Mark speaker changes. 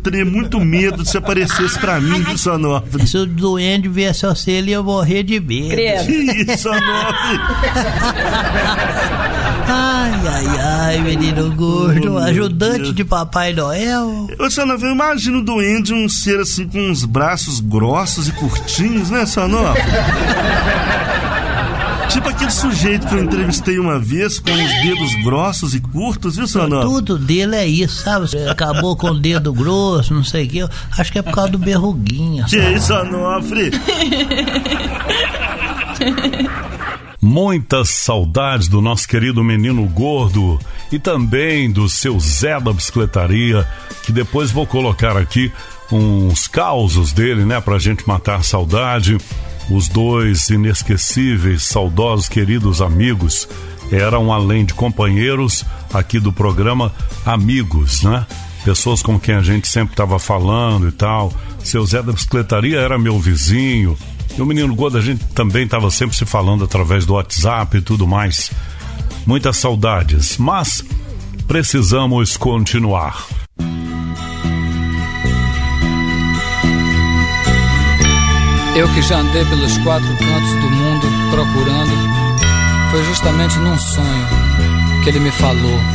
Speaker 1: teria muito medo se aparecesse pra mim, viu, seu Onofre?
Speaker 2: Se o duende viesse você, ele ia morrer de medo.
Speaker 1: Que isso, Onofre?
Speaker 2: Ai, menino gordo, ajudante de Papai Noel.
Speaker 1: Ô, seu Onofre, eu imagino o duende um ser assim com uns braços grossos e curtinhos, né, seu Onofre? Tipo aquele sujeito que eu entrevistei uma vez com os dedos grossos e curtos, viu, seu Onofre?
Speaker 2: Tudo dele é isso, sabe? Acabou com o dedo grosso, não sei o que. Acho que é por causa do berruguinha.
Speaker 1: Que isso, Onofre?
Speaker 3: Muitas saudades do nosso querido menino gordo e também do seu Zé da Bicicletaria, que depois vou colocar aqui uns causos dele, né, pra gente matar a saudade. Os dois inesquecíveis, saudosos, queridos amigos eram, além de companheiros aqui do programa, amigos, né? Pessoas com quem a gente sempre estava falando e tal. Seu Zé da Bicicletaria era meu vizinho. E o menino gordo, a gente também estava sempre se falando através do WhatsApp e tudo mais. Muitas saudades, mas precisamos continuar.
Speaker 4: Eu que já andei pelos 4 cantos do mundo procurando, foi justamente num sonho que ele me falou.